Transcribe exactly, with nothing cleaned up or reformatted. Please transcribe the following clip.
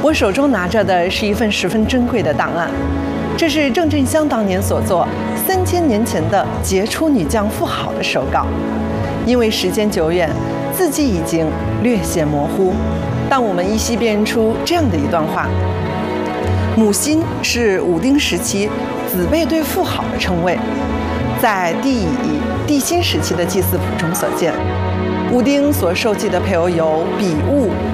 我手中拿着的是一份十分珍贵的档案，这是郑振香当年所作三千年前的杰出女将妇好的手稿。因为时间久远，字迹已经略显模糊，但我们依稀辨认出这样的一段话：母心是武丁时期子辈对妇好的称谓，在帝乙、帝辛时期的祭祀谱中所见。武丁所受祭的配偶有比物、